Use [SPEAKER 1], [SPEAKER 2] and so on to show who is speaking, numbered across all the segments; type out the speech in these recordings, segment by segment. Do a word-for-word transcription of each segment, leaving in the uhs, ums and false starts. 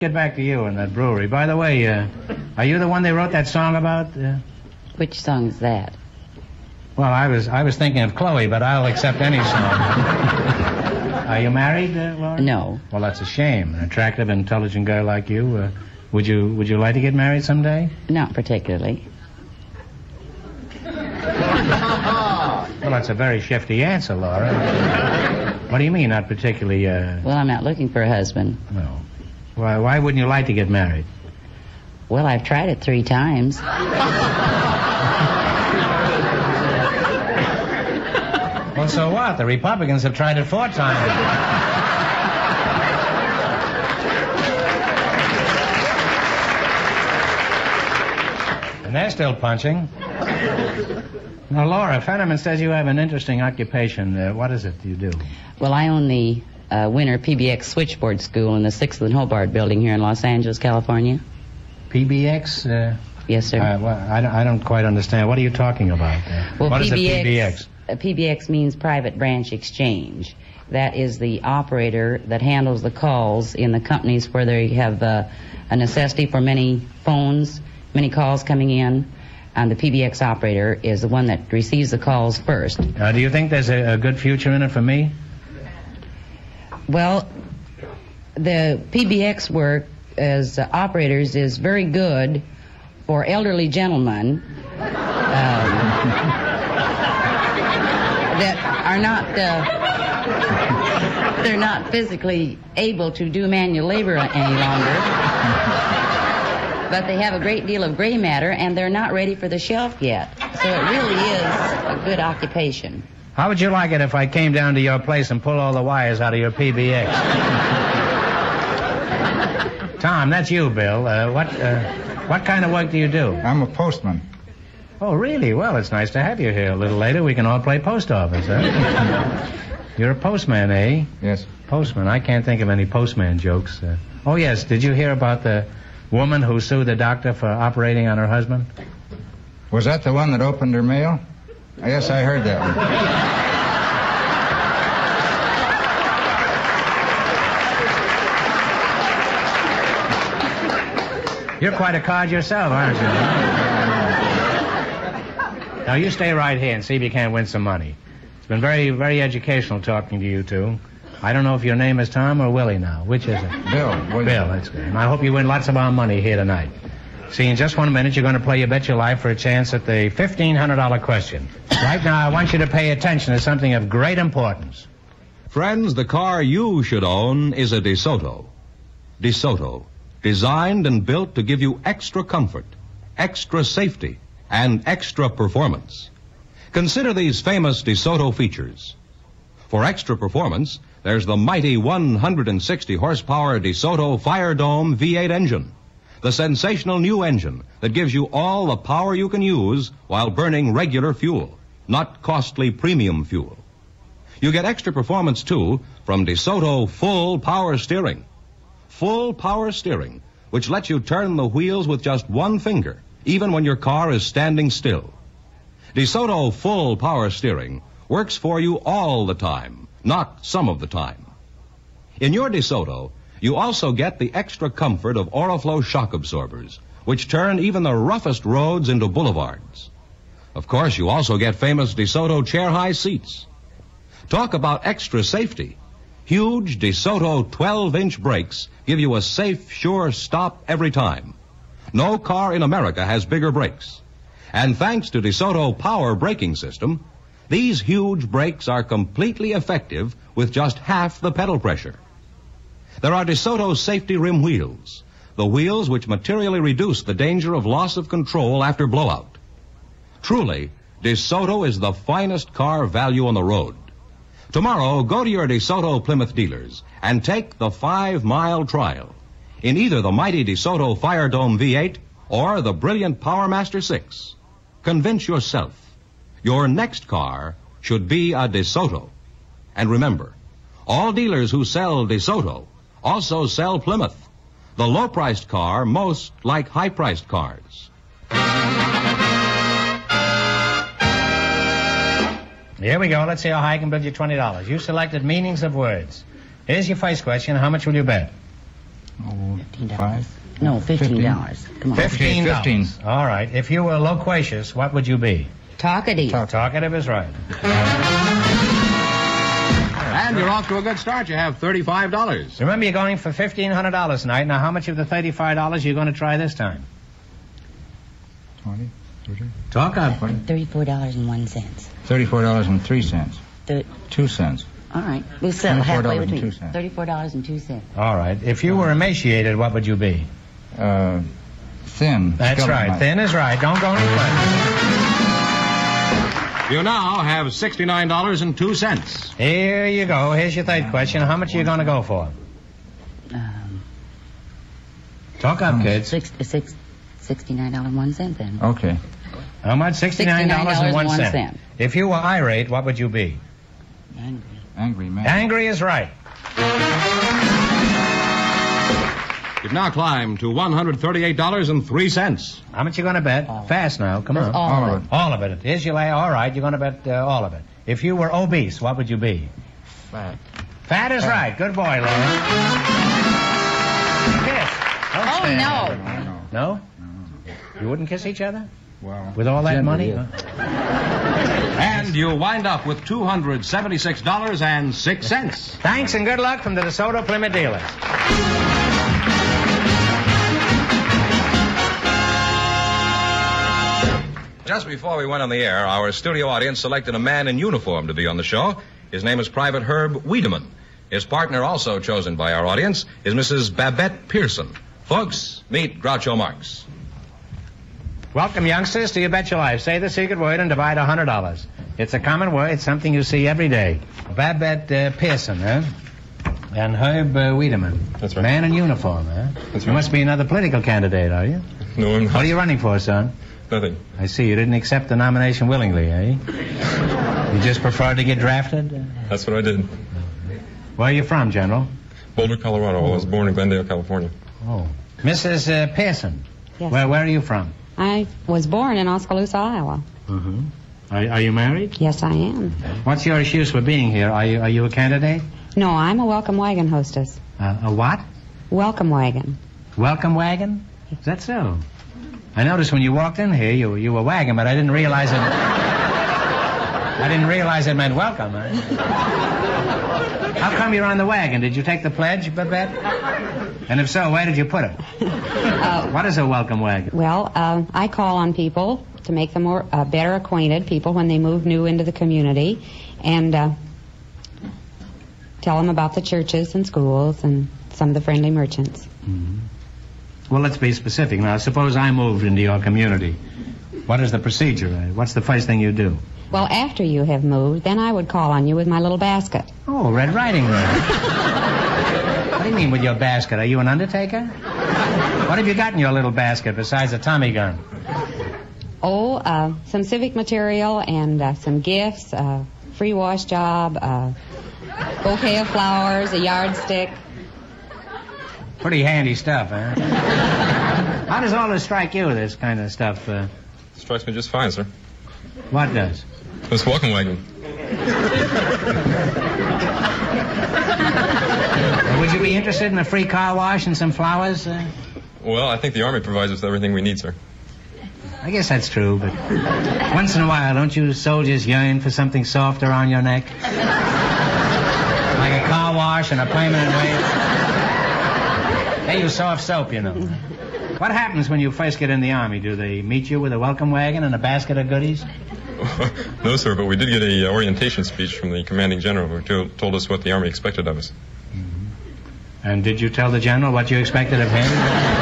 [SPEAKER 1] Get back to you and that brewery. By the way, uh, are you the one they wrote that song about? Uh...
[SPEAKER 2] Which song is that?
[SPEAKER 1] Well, I was I was thinking of Chloe, but I'll accept any song. Are you married, uh, Laura?
[SPEAKER 2] No.
[SPEAKER 1] Well, that's a shame. An attractive, intelligent girl like you. Uh, would you would you like to get married someday?
[SPEAKER 2] Not particularly.
[SPEAKER 1] Well, that's a very shifty answer, Laura. What do you mean, not particularly? Uh...
[SPEAKER 2] Well, I'm not looking for a husband.
[SPEAKER 1] No. Why, why wouldn't you like to get married?
[SPEAKER 2] Well, I've tried it three times.
[SPEAKER 1] Well, so what? The Republicans have tried it four times. And they're still punching. Now, Laura, Fenneman says you have an interesting occupation. Uh, what is it you do?
[SPEAKER 2] Well, I own the uh, Winter P B X Switchboard School in the sixth and Hobart building here in Los Angeles, California.
[SPEAKER 1] P B X? Uh,
[SPEAKER 2] yes, sir.
[SPEAKER 1] Uh, well, I, don't, I don't quite understand. What are you talking about? Uh,
[SPEAKER 2] well,
[SPEAKER 1] what
[SPEAKER 2] P B X,
[SPEAKER 1] is a P B X?
[SPEAKER 2] A P B X means Private Branch Exchange. That is the operator that handles the calls in the companies where they have uh, a necessity for many phones, many calls coming in. And the P B X operator is the one that receives the calls first.
[SPEAKER 1] Uh, do you think there's a, a good future in it for me?
[SPEAKER 2] Well, the P B X work as uh, operators is very good for elderly gentlemen um, that are not uh, they're not physically able to do manual labor any longer. But they have a great deal of gray matter, and they're not ready for the shelf yet. So it really is a good occupation.
[SPEAKER 1] How would you like it if I came down to your place and pulled all the wires out of your P B X? Tom, that's you, Bill. Uh, what uh, what kind of work do you do?
[SPEAKER 3] I'm a postman.
[SPEAKER 1] Oh, really? Well, it's nice to have you here. A little later, we can all play post office, huh? You're a postman, eh?
[SPEAKER 3] Yes.
[SPEAKER 1] Postman. I can't think of any postman jokes. Uh, oh, yes. Did you hear about the woman who sued the doctor for operating on her husband?
[SPEAKER 3] Was that the one that opened her mail? Yes, I heard that
[SPEAKER 1] one. You're quite a card yourself, aren't you? Now, you stay right here and see if you can't win some money. It's been very, very educational talking to you two. I don't know if your name is Tom or Willie now. Which is it?
[SPEAKER 3] Bill.
[SPEAKER 1] Bill, that's good. And I hope you win lots of our money here tonight. See, in just one minute, you're going to play You Bet Your Life for a chance at the fifteen hundred dollars question. Right now, I want you to pay attention to something of great importance.
[SPEAKER 4] Friends, the car you should own is a DeSoto. DeSoto, designed and built to give you extra comfort, extra safety, and extra performance. Consider these famous DeSoto features. For extra performance, there's the mighty one hundred sixty horsepower DeSoto Fire Dome V eight engine. The sensational new engine that gives you all the power you can use while burning regular fuel, not costly premium fuel. You get extra performance, too, from DeSoto Full Power Steering. Full Power Steering, which lets you turn the wheels with just one finger, even when your car is standing still. DeSoto Full Power Steering works for you all the time, not some of the time. In your DeSoto, you also get the extra comfort of Oriflow shock absorbers, which turn even the roughest roads into boulevards. Of course, you also get famous DeSoto chair-high seats. Talk about extra safety. Huge DeSoto twelve-inch brakes give you a safe, sure stop every time. No car in America has bigger brakes. And thanks to DeSoto Power Braking System, these huge brakes are completely effective with just half the pedal pressure. There are DeSoto safety rim wheels, the wheels which materially reduce the danger of loss of control after blowout. Truly, DeSoto is the finest car value on the road. Tomorrow, go to your DeSoto Plymouth dealers and take the five-mile trial in either the mighty DeSoto Fire Dome V eight or the brilliant Power Master six. Convince yourself your next car should be a DeSoto. And remember, all dealers who sell DeSoto also sell Plymouth, the low-priced car most like high-priced cars.
[SPEAKER 1] Here we go. Let's see how high I can bid you twenty dollars. You selected meanings of words. Here's your first question. How much will you bet?
[SPEAKER 3] Oh,
[SPEAKER 2] Fifteen
[SPEAKER 3] five?
[SPEAKER 2] dollars. No, fifteen dollars. Come on.
[SPEAKER 1] Fifteen
[SPEAKER 3] Fifteen.
[SPEAKER 1] dollars. All right. If you were loquacious, what would you be?
[SPEAKER 2] Talkative.
[SPEAKER 3] Talk-
[SPEAKER 1] Talkative is right.
[SPEAKER 4] And you're off to a good start. You have thirty-five dollars.
[SPEAKER 1] Remember, you're going for fifteen hundred dollars tonight. Now, how much of the thirty-five dollars are you going to try this time?
[SPEAKER 3] twenty, thirty,
[SPEAKER 1] Talk up.
[SPEAKER 2] Thirty-four dollars and one cent.
[SPEAKER 3] thirty-four dollars and three cents.
[SPEAKER 2] Thir-
[SPEAKER 3] Two cents.
[SPEAKER 2] All right. We'll settle halfway
[SPEAKER 3] twenty-four dollars and
[SPEAKER 2] between.
[SPEAKER 3] two cents.
[SPEAKER 2] Thirty-four dollars and two cents.
[SPEAKER 1] All right. If you were emaciated, what would you be?
[SPEAKER 3] Uh, thin.
[SPEAKER 1] That's
[SPEAKER 3] skeleton
[SPEAKER 1] right.
[SPEAKER 3] like.
[SPEAKER 1] Thin is right. Don't go any further.
[SPEAKER 4] You now have sixty-nine dollars and two cents.
[SPEAKER 1] Here you go. Here's your third question. How much are you going to go for?
[SPEAKER 2] Um,
[SPEAKER 1] Talk up, kids.
[SPEAKER 2] six, six, sixty-nine dollars and one cent then.
[SPEAKER 3] Okay.
[SPEAKER 1] How much? Sixty-nine dollars and one cent.
[SPEAKER 2] cent.
[SPEAKER 1] If you were irate, what would you be?
[SPEAKER 2] Angry.
[SPEAKER 3] Angry man.
[SPEAKER 1] Angry is right.
[SPEAKER 4] You've now climbed to one hundred thirty-eight dollars and three cents.
[SPEAKER 1] How much you going to bet?
[SPEAKER 2] All.
[SPEAKER 1] Fast now. Come
[SPEAKER 2] That's
[SPEAKER 1] on.
[SPEAKER 2] all,
[SPEAKER 3] All
[SPEAKER 2] of
[SPEAKER 3] of
[SPEAKER 2] it.
[SPEAKER 3] it.
[SPEAKER 1] All of it. Here's your lay. All right. You're going to bet uh, all of it. If you were obese, what would you be?
[SPEAKER 3] Fat.
[SPEAKER 1] Fat is right. Good boy, Larry. Kiss. Don't
[SPEAKER 2] Oh,
[SPEAKER 1] stand
[SPEAKER 2] no.
[SPEAKER 1] there.
[SPEAKER 3] No.
[SPEAKER 1] No? You wouldn't kiss each other?
[SPEAKER 3] Well.
[SPEAKER 1] With all that
[SPEAKER 3] generally,
[SPEAKER 1] money?
[SPEAKER 3] yeah.
[SPEAKER 4] And you wind up with two hundred seventy-six dollars and six cents.
[SPEAKER 1] Thanks and good luck from the DeSoto Plymouth dealers.
[SPEAKER 5] Just before we went on the air, our studio audience selected a man in uniform to be on the show. His name is Private Herb Wiedemann. His partner, also chosen by our audience, is Missus Babette Pearson. Folks, meet Groucho Marx.
[SPEAKER 1] Welcome, youngsters, to You Bet Your Life. Say the secret word and divide one hundred dollars. It's a common word. It's something you see every day. Babette uh, Pearson, huh? And Herb uh, Wiedemann.
[SPEAKER 6] That's right.
[SPEAKER 1] Man in uniform, huh?
[SPEAKER 6] That's
[SPEAKER 1] You
[SPEAKER 6] right.
[SPEAKER 1] must be another political candidate, are you?
[SPEAKER 6] No, I'm not.
[SPEAKER 1] What are you running for, son?
[SPEAKER 6] Nothing.
[SPEAKER 1] I see. You didn't accept the nomination willingly, eh? You just preferred to get drafted?
[SPEAKER 6] That's what I did.
[SPEAKER 1] Where are you from, General?
[SPEAKER 6] Boulder, Colorado. I was born in Glendale, California.
[SPEAKER 1] Oh. Missus Uh, Pearson.
[SPEAKER 7] Yes.
[SPEAKER 1] Where, where are you from?
[SPEAKER 7] I was born in Oskaloosa, Iowa.
[SPEAKER 1] Mm-hmm. Are, are you married?
[SPEAKER 7] Yes, I am.
[SPEAKER 1] What's your excuse for being here? Are you, are you a candidate?
[SPEAKER 7] No, I'm a welcome wagon hostess.
[SPEAKER 1] Uh, a what?
[SPEAKER 7] Welcome wagon.
[SPEAKER 1] Welcome wagon? Is that so? I noticed when you walked in here, you, you were wagon, but I didn't realize it. I didn't realize it meant welcome. Huh? How come you're on the wagon? Did you take the pledge, Babette? And if so, where did you put it?
[SPEAKER 7] Uh,
[SPEAKER 1] What is a welcome wagon?
[SPEAKER 7] well, uh, I call on people to make them more uh, better acquainted, people when they move new into the community, and uh, tell them about the churches and schools and some of the friendly merchants.
[SPEAKER 1] Mm-hmm. Well, let's be specific now. Suppose I moved into your community. What is the procedure? uh, What's the first thing you do?
[SPEAKER 7] Well, after you have moved, then I would call on you with my little basket.
[SPEAKER 1] Oh, Red Riding Hood. What do you mean with your basket? Are you an undertaker? What have you got in your little basket besides a Tommy gun?
[SPEAKER 7] Oh, uh, some civic material and uh, some gifts, uh, free wash job, uh, bouquet of flowers, a yardstick.
[SPEAKER 1] Pretty handy stuff, huh? How does all this strike you, this kind of stuff? Uh,
[SPEAKER 6] Strikes me just fine, sir.
[SPEAKER 1] what does?
[SPEAKER 6] This welcome wagon.
[SPEAKER 1] Uh, would you be interested in a free car wash and some flowers? Uh,
[SPEAKER 6] Well, I think the Army provides us with everything we need, sir.
[SPEAKER 1] I guess that's true, but once in a while, don't you soldiers yearn for something soft around your neck? Like a car wash and a permanent wave? They use soft soap, you know. What happens when you first get in the Army? Do they meet you with a welcome wagon and a basket of goodies?
[SPEAKER 6] No, sir, but we did get a uh, orientation speech from the commanding general who to- told us what the Army expected of us.
[SPEAKER 1] And did you tell the general what you expected of him?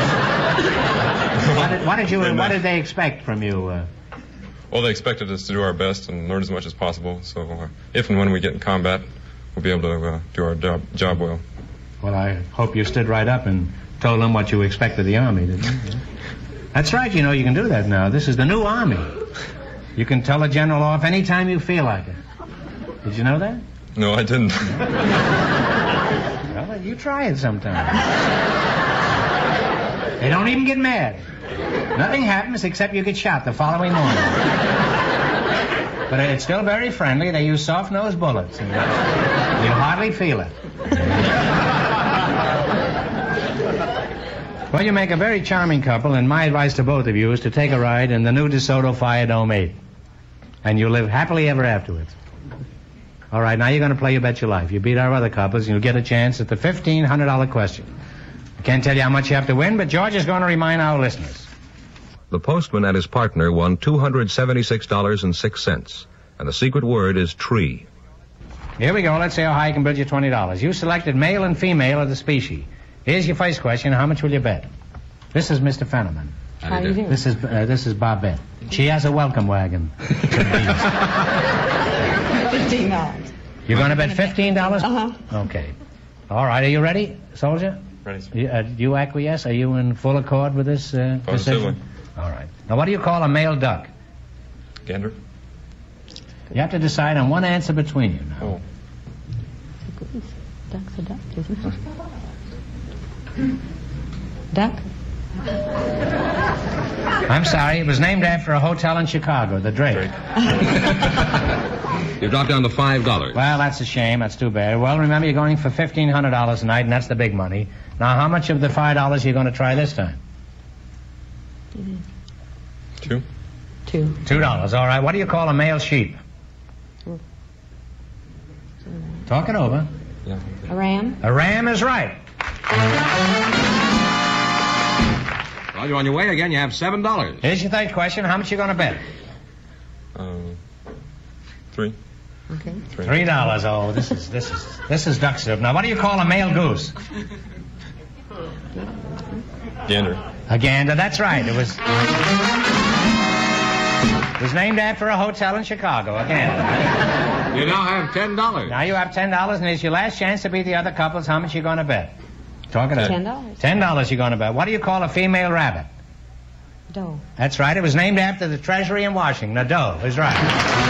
[SPEAKER 1] what, did, what did you? What did they expect from you? Uh,
[SPEAKER 6] Well, they expected us to do our best and learn as much as possible, so uh, if and when we get in combat, we'll be able to uh, do our job, job well.
[SPEAKER 1] well, I hope you stood right up and told them what you expected of the Army, didn't you? That's right. You know, you can do that now. This is the new Army. You can tell a general off any time you feel like it. Did you know that?
[SPEAKER 6] No, I didn't.
[SPEAKER 1] Well, you try it sometime. They don't even get mad. Nothing happens except you get shot the following morning. But it's still very friendly. They use soft-nosed bullets. And you hardly feel it. Well, you make a very charming couple, and my advice to both of you is to take a ride in the new DeSoto Fire Dome eight. And you'll live happily ever afterwards. All right, now you're going to play You Bet Your Life. You beat our other couples, and you'll get a chance at the fifteen hundred dollars question. I can't tell you how much you have to win, but George is going to remind our listeners.
[SPEAKER 5] The postman and his partner won two hundred seventy-six dollars and six cents. And the secret word is tree.
[SPEAKER 1] Here we go. Let's see how high I can bid you twenty dollars. You selected male and female of the species. Here's your first question. How much will you bet? This is Mister Fenneman.
[SPEAKER 7] How do you do?
[SPEAKER 1] This is uh, this is Bobette. She has a welcome wagon.
[SPEAKER 7] Fifteen dollars.
[SPEAKER 1] You're going to bet fifteen dollars?
[SPEAKER 7] Uh-huh.
[SPEAKER 1] Okay. All right. Are you ready, soldier?
[SPEAKER 6] Ready, sir.
[SPEAKER 1] You, uh, do you acquiesce? Are you in full accord with this uh,
[SPEAKER 6] Positively.
[SPEAKER 1] decision? All right. Now, what do you call a male duck?
[SPEAKER 6] Gander.
[SPEAKER 1] You have to decide on one answer between you now.
[SPEAKER 6] Oh.
[SPEAKER 7] Duck's a duck, isn't it? Duck?
[SPEAKER 1] I'm sorry. It was named after a hotel in Chicago, the Drake.
[SPEAKER 6] Drake.
[SPEAKER 5] You dropped down to five dollars.
[SPEAKER 1] Well, that's a shame. That's too bad. Well, remember, you're going for fifteen hundred dollars tonight, and that's the big money. Now, how much of the five dollars are you going to try this time?
[SPEAKER 6] Two.
[SPEAKER 7] Two.
[SPEAKER 1] two dollars. All right. What do you call a male sheep? Talk it over.
[SPEAKER 6] Yeah.
[SPEAKER 7] A ram?
[SPEAKER 1] A ram is right.
[SPEAKER 5] Well, you're on your way again. You have seven dollars.
[SPEAKER 1] Here's your third question. How much you going to bet?
[SPEAKER 6] Um, three.
[SPEAKER 7] Okay.
[SPEAKER 6] Three.
[SPEAKER 1] Three dollars. Oh, this is this is this is duck soup. Now, what do you call a male goose?
[SPEAKER 6] Gander.
[SPEAKER 1] A gander. That's right. It was. It was named after a hotel in Chicago. A gander.
[SPEAKER 5] You now have ten dollars.
[SPEAKER 1] Now you have ten dollars, and it's your last chance to beat the other couples. How much you going to bet? Talk it up.
[SPEAKER 7] Ten dollars.
[SPEAKER 1] Ten dollars you're going to bet. What do you call a female rabbit?
[SPEAKER 7] Doe.
[SPEAKER 1] That's right. It was named after the Treasury in Washington. A doe is right.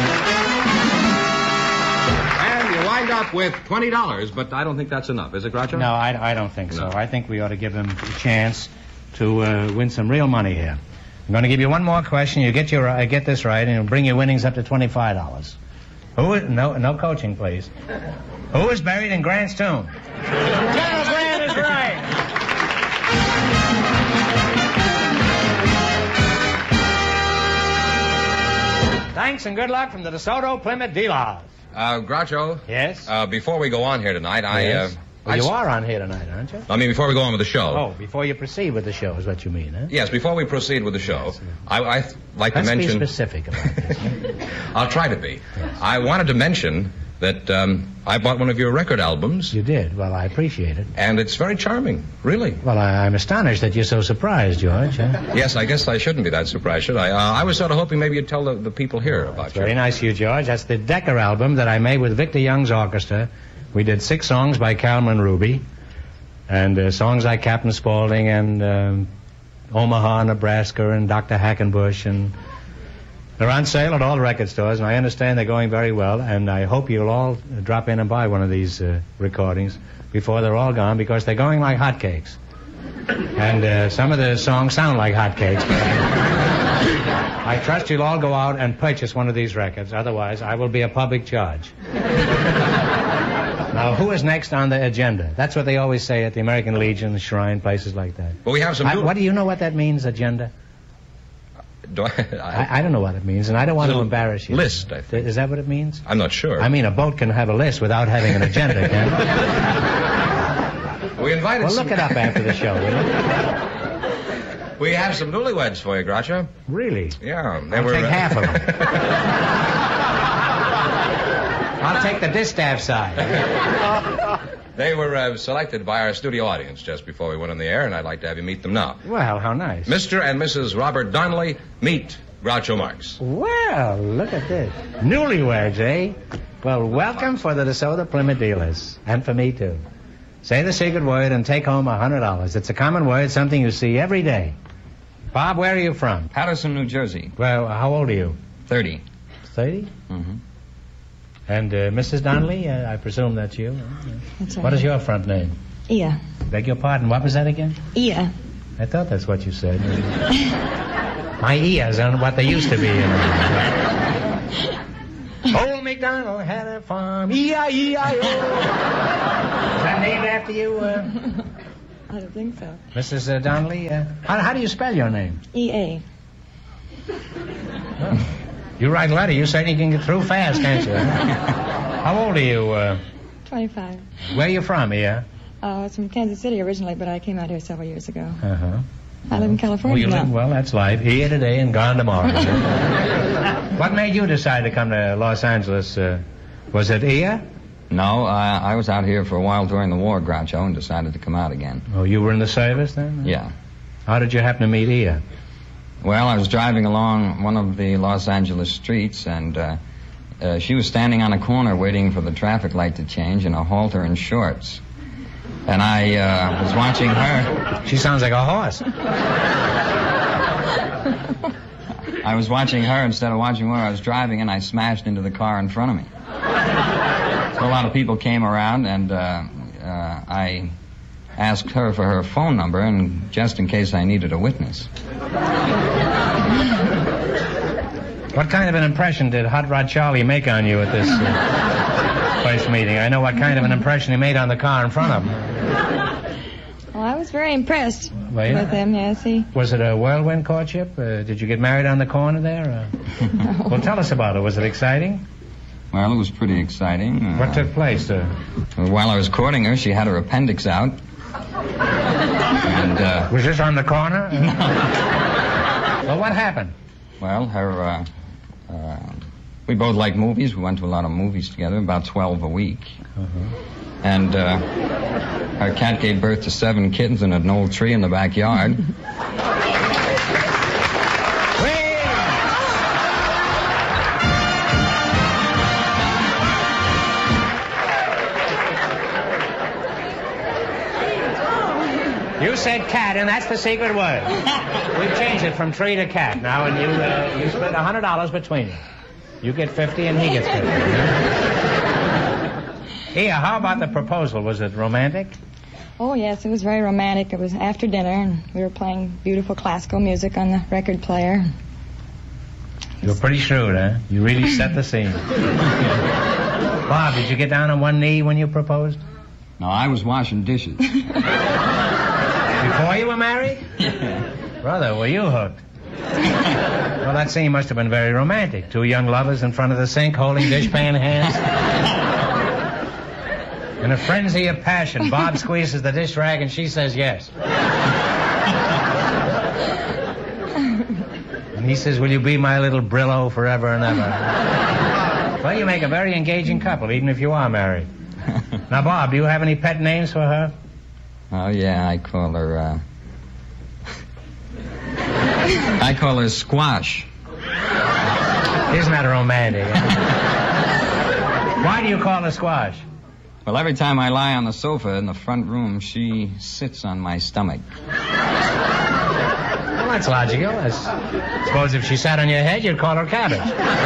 [SPEAKER 5] And you wind up with twenty dollars, but I don't think that's enough, is it, Groucho?
[SPEAKER 1] No, I, I don't think so.
[SPEAKER 5] No.
[SPEAKER 1] I think we ought to give him a chance to uh, win some real money here. I'm going to give you one more question. You get your uh, get this right, and it'll bring your winnings up to twenty-five dollars. Who is, no, no coaching, please. Who is buried in Grant's tomb? General Grant is right. Thanks and good luck from the DeSoto Plymouth Dealers.
[SPEAKER 5] Uh, Groucho.
[SPEAKER 1] Yes?
[SPEAKER 5] Uh, before we go on here tonight, I,
[SPEAKER 1] Yes.
[SPEAKER 5] uh,
[SPEAKER 1] Well,
[SPEAKER 5] I
[SPEAKER 1] you
[SPEAKER 5] s-
[SPEAKER 1] are on here tonight, aren't you?
[SPEAKER 5] I mean, before we go on with the show.
[SPEAKER 1] Oh, before you proceed with the show is what you mean, huh?
[SPEAKER 5] Yes, before we proceed with the show, I, I'd like
[SPEAKER 1] Let's
[SPEAKER 5] to mention.
[SPEAKER 1] be specific about this.
[SPEAKER 5] I'll try to be. I wanted to mention that um, I bought one of your record albums,
[SPEAKER 1] You did. Well, I appreciate it.
[SPEAKER 5] and it's very charming, really.
[SPEAKER 1] Well, I, I'm astonished that you're so surprised, George. Huh?
[SPEAKER 5] Yes, I guess I shouldn't be that surprised, should I? Uh, I was sort of hoping maybe you'd tell the, the people here about
[SPEAKER 1] Very
[SPEAKER 5] you.
[SPEAKER 1] nice of you, George. That's the Decker album that I made with Victor Young's orchestra. We did six songs by Calman Ruby, and uh, songs like Captain Spaulding and um, Omaha, Nebraska, and Doctor Hackenbush, and they're on sale at all the record stores, and I understand they're going very well, and I hope you'll all drop in and buy one of these uh, recordings before they're all gone, because they're going like hotcakes. And uh, some of the songs sound like hotcakes. I trust you'll all go out and purchase one of these records, otherwise I will be a public charge. Now, who is next on the agenda? That's what they always say at the American Legion, the Shrine, places like that.
[SPEAKER 5] Well, we have some
[SPEAKER 1] I,
[SPEAKER 5] new...
[SPEAKER 1] what do you know what that means, agenda?
[SPEAKER 5] Do I, I,
[SPEAKER 1] I, I don't know what it means, and I don't want to
[SPEAKER 5] Little
[SPEAKER 1] embarrass you.
[SPEAKER 5] list, I think.
[SPEAKER 1] Is that what it means?
[SPEAKER 5] I'm not sure.
[SPEAKER 1] I mean, a boat can have a list without having an agenda, can it?
[SPEAKER 5] we invited
[SPEAKER 1] Well,
[SPEAKER 5] some...
[SPEAKER 1] look it up after the show, will you?
[SPEAKER 5] We have some newlyweds for you, Groucho.
[SPEAKER 1] Really?
[SPEAKER 5] Yeah. They
[SPEAKER 1] I'll
[SPEAKER 5] were,
[SPEAKER 1] take
[SPEAKER 5] uh,
[SPEAKER 1] half of them. I'll take the distaff side.
[SPEAKER 5] They were uh, selected by our studio audience just before we went on the air, and I'd like to have you meet them now.
[SPEAKER 1] Well, how nice.
[SPEAKER 5] Mister and Missus Robert Donnelly, meet Groucho Marx.
[SPEAKER 1] Well, look at this. Newlyweds, eh? Well, welcome for the DeSoto Plymouth Dealers. And for me, too. Say the secret word and take home a hundred dollars. It's a common word, something you see every day. Bob, where are you from?
[SPEAKER 8] Patterson, New Jersey.
[SPEAKER 1] Well, how old are you?
[SPEAKER 8] Thirty.
[SPEAKER 1] Thirty?
[SPEAKER 8] Mm-hmm.
[SPEAKER 1] And uh, Missus Donnelly, uh, I presume that's you.
[SPEAKER 9] That's
[SPEAKER 1] What is your front name?
[SPEAKER 9] Iya.
[SPEAKER 1] Beg your pardon, what was that again?
[SPEAKER 9] Iya.
[SPEAKER 1] I thought that's what you said. My ears aren't what they used to be. You know. Old MacDonald had a farm, E I E I O. Is that named after you? Uh...
[SPEAKER 8] I don't think so.
[SPEAKER 1] Missus Uh, Donnelly, uh, how, how do you spell your name?
[SPEAKER 8] E A.
[SPEAKER 1] Well, you write a letter, you certainly can get through fast, can't you? How old are you? Uh,
[SPEAKER 8] twenty-five.
[SPEAKER 1] where are you from, yeah?
[SPEAKER 8] Uh, I was from Kansas City originally, but I came out here several years ago.
[SPEAKER 1] Uh-huh.
[SPEAKER 8] I live in
[SPEAKER 1] Well,
[SPEAKER 8] California
[SPEAKER 1] you
[SPEAKER 8] now.
[SPEAKER 1] live, well, that's life. Here today and gone tomorrow. What made you decide to come to Los Angeles? Uh, was it Ia?
[SPEAKER 3] No, I, I was out here for a while during the war, Groucho, and decided to come out again.
[SPEAKER 1] Oh, you were in the service then?
[SPEAKER 3] Yeah.
[SPEAKER 1] How did you happen to meet Ia?
[SPEAKER 3] Well, I was driving along one of the Los Angeles streets, and uh, uh, she was standing on a corner waiting for the traffic light to change in a halter and shorts. And I uh, was watching her.
[SPEAKER 1] She sounds like a horse.
[SPEAKER 3] I was watching her instead of watching where I was driving, and I smashed into the car in front of me. So a lot of people came around, and uh, uh, I asked her for her phone number, and just in case I needed a witness.
[SPEAKER 1] What kind of an impression did Hot Rod Charlie make on you at this uh, first meeting? I know what kind of an impression he made on the car in front of him.
[SPEAKER 8] Well, I was very impressed
[SPEAKER 1] Were you?
[SPEAKER 8] with him, yes. He,
[SPEAKER 1] Was it a whirlwind courtship? Uh, did you get married on the corner there? Uh...
[SPEAKER 8] no.
[SPEAKER 1] Well, tell us about it. Was it exciting?
[SPEAKER 3] Well, it was pretty exciting. Uh,
[SPEAKER 1] What took place? Uh...
[SPEAKER 3] While I was courting her, she had her appendix out. And, uh...
[SPEAKER 1] Was this on the corner? Well, what happened?
[SPEAKER 3] Well, her, uh... uh we both liked movies. We went to a lot of movies together, about twelve a week.
[SPEAKER 1] Uh-huh.
[SPEAKER 3] And, uh... her cat gave birth to seven kittens in an old tree in the backyard.
[SPEAKER 1] You said cat, and that's the secret word. We've changed it from tree to cat now, and you uh, you split one hundred dollars between you. You get fifty, and he gets fifty. Here, how about the proposal? Was it romantic?
[SPEAKER 8] Oh, yes, it was very romantic. It was after dinner, and we were playing beautiful classical music on the record player.
[SPEAKER 1] You were pretty shrewd, huh? You really set the scene. Bob, did you get down on one knee when you proposed?
[SPEAKER 3] No, I was washing dishes.
[SPEAKER 1] Before you were married? Brother, were you hooked? Well, that scene must have been very romantic. Two young lovers in front of the sink holding dishpan hands. In a frenzy of passion, Bob squeezes the dish rag and she says yes. And he says, will you be my little Brillo forever and ever? Well, you make a very engaging couple, even if you are married. Now, Bob, do you have any pet names for her?
[SPEAKER 3] Oh, yeah, I call her, uh... I call her Squash.
[SPEAKER 1] Isn't that romantic? Why do you call her Squash?
[SPEAKER 3] Well, every time I lie on the sofa in the front room, she sits on my stomach.
[SPEAKER 1] Well, that's logical. I suppose if she sat on your head, you'd call her Cabbage.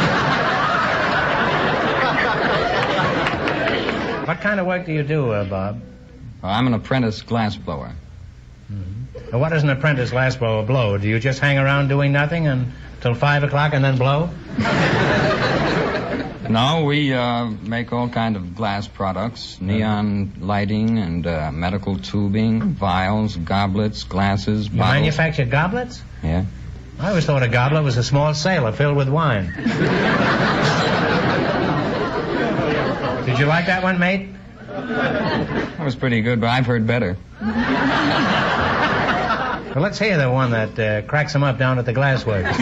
[SPEAKER 1] What kind of work do you do, uh, Bob?
[SPEAKER 3] Well, I'm an apprentice glassblower.
[SPEAKER 1] Mm-hmm. Well, what does an apprentice glassblower blow? Do you just hang around doing nothing until five o'clock and then blow?
[SPEAKER 3] No, we uh, make all kind of glass products, neon lighting and uh, medical tubing, vials, goblets, glasses,
[SPEAKER 1] You
[SPEAKER 3] bottles.
[SPEAKER 1] manufacture goblets?
[SPEAKER 3] Yeah.
[SPEAKER 1] I always thought a goblet was a small sailor filled with wine. Did you like that one, mate?
[SPEAKER 3] That was pretty good, but I've heard better.
[SPEAKER 1] Well, let's hear the one that uh, cracks them up down at the glassworks.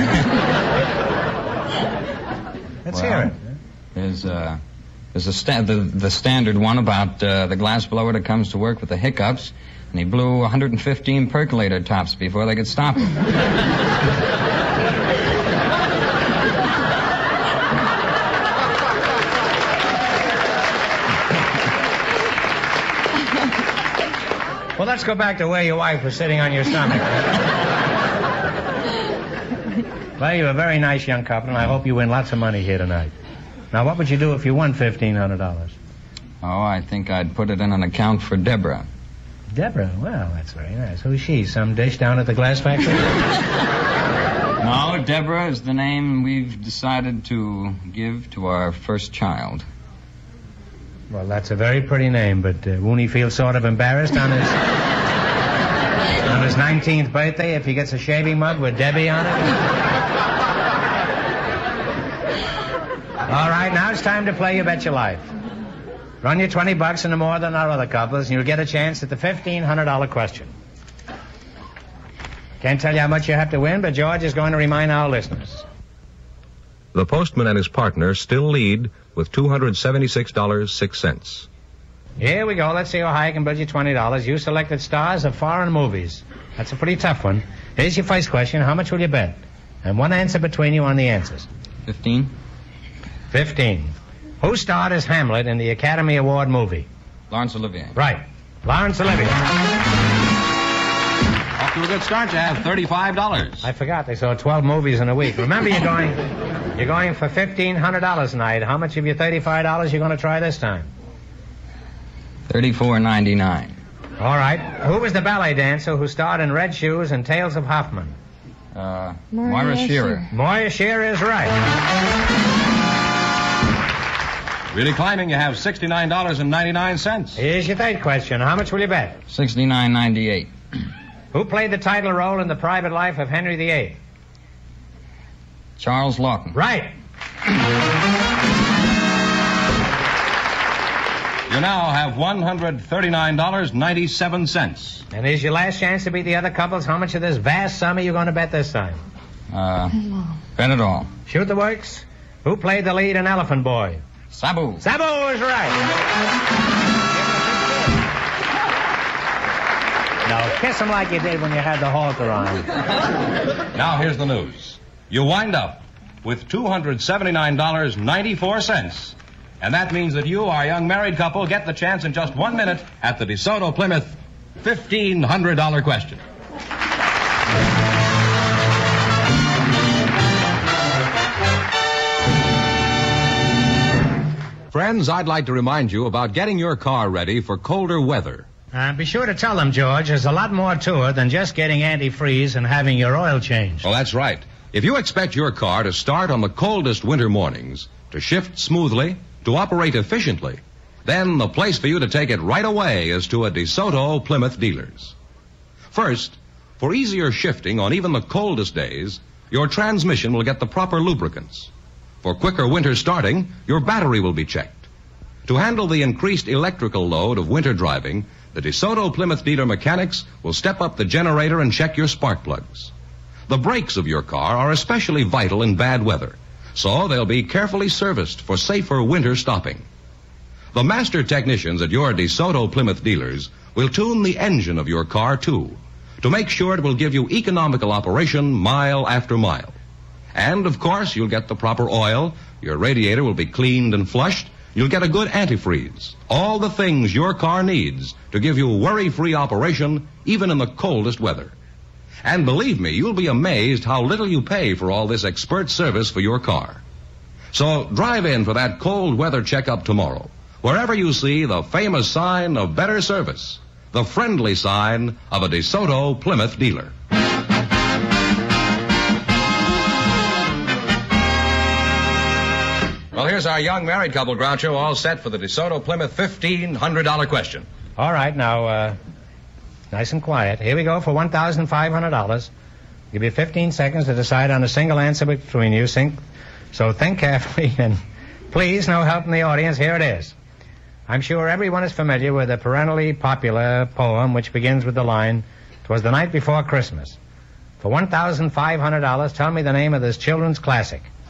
[SPEAKER 1] Let's
[SPEAKER 3] Well,
[SPEAKER 1] hear it.
[SPEAKER 3] There's, uh, there's a sta- the, the standard one about uh, the glassblower that comes to work with the hiccups, and he blew one hundred fifteen percolator tops before they could stop him.
[SPEAKER 1] Well, let's go back to where your wife was sitting on your stomach. Well, you're a very nice young couple, and I hope you win lots of money here tonight. Now, what would you do if you won fifteen hundred dollars?
[SPEAKER 3] Oh, I think I'd put it in an account for Deborah.
[SPEAKER 1] Deborah? Well, that's very nice. Who's she? Some dish down at the glass factory?
[SPEAKER 3] No, Deborah is the name we've decided to give to our first child.
[SPEAKER 1] Well, that's a very pretty name, but uh, won't he feel sort of embarrassed on his On his nineteenth birthday, if he gets a shaving mug with Debbie on it. All right, now it's time to play You Bet Your Life. Run your twenty bucks into more than our other couples, and you'll get a chance at the fifteen hundred dollars question. Can't tell you how much you have to win, but George is going to remind our listeners.
[SPEAKER 5] The postman and his partner still lead with two hundred seventy-six dollars and six cents.
[SPEAKER 1] Here we go. Let's see how high I can build you twenty dollars. You selected stars of foreign movies. That's a pretty tough one. Here's your first question. How much will you bet? And one answer between you on the answers.
[SPEAKER 3] Fifteen.
[SPEAKER 1] Fifteen. Who starred as Hamlet in the Academy Award movie?
[SPEAKER 3] Laurence Olivier.
[SPEAKER 1] Right. Laurence Olivier.
[SPEAKER 4] Off to a good start. You have thirty-five dollars.
[SPEAKER 1] I forgot. They saw twelve movies in a week. Remember, you're going you're going for fifteen hundred dollars tonight. How much of your thirty-five dollars you going to try this time?
[SPEAKER 3] Thirty-four ninety-nine.
[SPEAKER 1] All right. Who was the ballet dancer who starred in Red Shoes and Tales of Hoffman?
[SPEAKER 3] Uh,
[SPEAKER 8] Moira
[SPEAKER 3] Moira Shearer.
[SPEAKER 8] Shearer.
[SPEAKER 1] Moira Shearer is right.
[SPEAKER 4] Really climbing, you have sixty-nine dollars and ninety-nine cents.
[SPEAKER 1] Here's your third question. How much will you bet?
[SPEAKER 3] Sixty-nine ninety-eight.
[SPEAKER 1] Who played the title role in The Private Life of Henry the Eighth?
[SPEAKER 3] Charles Lawton.
[SPEAKER 1] Right.
[SPEAKER 4] You now have one hundred thirty-nine dollars and ninety-seven cents.
[SPEAKER 1] And here's your last chance to beat the other couples. How much of this vast sum are you going to bet this time?
[SPEAKER 3] Uh, bet it all.
[SPEAKER 1] Shoot the works. Who played the lead in Elephant Boy?
[SPEAKER 3] Sabu.
[SPEAKER 1] Sabu is right. Now, kiss him like you did when you had the halter on.
[SPEAKER 4] Now here's the news. You wind up with two hundred seventy-nine dollars and ninety-four cents. And that means that you, our young married couple, get the chance in just one minute at the DeSoto Plymouth fifteen hundred dollars question. Friends, I'd like to remind you about getting your car ready for colder weather.
[SPEAKER 1] Uh, be sure to tell them, George, there's a lot more to it than just getting antifreeze and having your oil changed.
[SPEAKER 4] Well, that's right. If you expect your car to start on the coldest winter mornings, to shift smoothly, to operate efficiently, then the place for you to take it right away is to a DeSoto Plymouth dealers. First, for easier shifting on even the coldest days, your transmission will get the proper lubricants. For quicker winter starting, your battery will be checked. To handle the increased electrical load of winter driving, the DeSoto Plymouth dealer mechanics will step up the generator and check your spark plugs. The brakes of your car are especially vital in bad weather, so they'll be carefully serviced for safer winter stopping. The master technicians at your DeSoto Plymouth dealers will tune the engine of your car, too, to make sure it will give you economical operation mile after mile. And, of course, you'll get the proper oil, your radiator will be cleaned and flushed, you'll get a good antifreeze, all the things your car needs to give you worry-free operation even in the coldest weather. And believe me, you'll be amazed how little you pay for all this expert service for your car. So drive in for that cold weather checkup tomorrow, wherever you see the famous sign of better service, the friendly sign of a DeSoto Plymouth dealer.
[SPEAKER 5] Well, here's our young married couple, Groucho, all set for the DeSoto Plymouth fifteen hundred dollars question.
[SPEAKER 1] All right, now, uh, nice and quiet. Here we go for one thousand five hundred dollars. Give you fifteen seconds to decide on a single answer between you. Think, so think carefully, and please, no help from the audience. Here it is. I'm sure everyone is familiar with a perennially popular poem which begins with the line, "'Twas the night before Christmas." For one thousand five hundred dollars, tell me the name of this children's classic.